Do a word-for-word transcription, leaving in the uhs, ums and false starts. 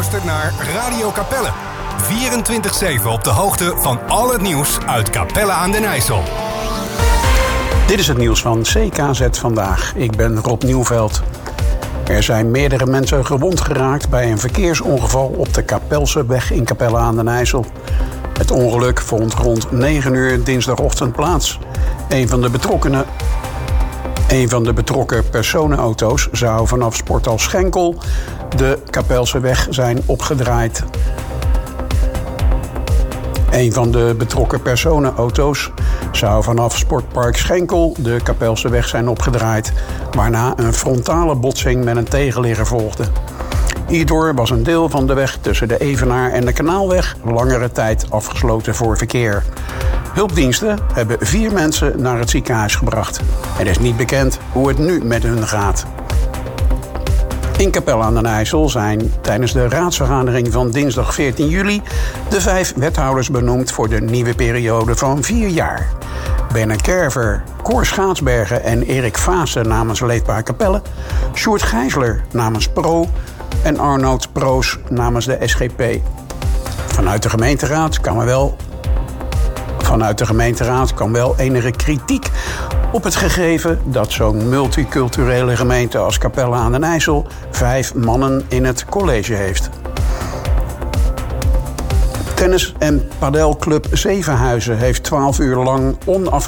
luistert naar Radio Capelle. vierentwintig zeven op de hoogte van al het nieuws uit Capelle aan den IJssel. Dit is het nieuws van C K Z Vandaag. Ik ben Rob Nieuwveld. Er zijn meerdere mensen gewond geraakt bij een verkeersongeval op de Kapelseweg in Capelle aan den IJssel. Het ongeluk vond rond negen uur dinsdagochtend plaats. Een van de betrokkenen... Een van de betrokken personenauto's zou vanaf Sporthal Schenkel de Kapelseweg zijn opgedraaid. Een van de betrokken personenauto's zou vanaf Sportpark Schenkel de Kapelseweg zijn opgedraaid, waarna een frontale botsing met een tegenligger volgde. Hierdoor was een deel van de weg tussen de Evenaar en de Kanaalweg langere tijd afgesloten voor verkeer. Hulpdiensten hebben vier mensen naar het ziekenhuis gebracht. Het is niet bekend hoe het nu met hun gaat. In Capelle aan den IJssel zijn tijdens de raadsvergadering van dinsdag veertien juli... de vijf wethouders benoemd voor de nieuwe periode van vier jaar. Berne Kerver, Cor Schaatsbergen en Erik Vaassen namens Leefbaar Capelle... Sjoerd Gijsler namens Pro en Arnoud Proos namens de S G P. Vanuit de gemeenteraad kan er wel... Vanuit de gemeenteraad kan wel enige kritiek op het gegeven dat zo'n multiculturele gemeente als Capelle aan den IJssel vijf mannen in het college heeft. Tennis- en padelclub Zevenhuizen heeft twaalf uur lang onaf